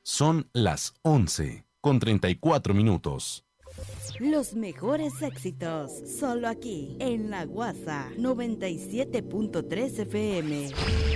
Son las 11:34. Los mejores éxitos, solo aquí, en La Guasa 97.3 FM.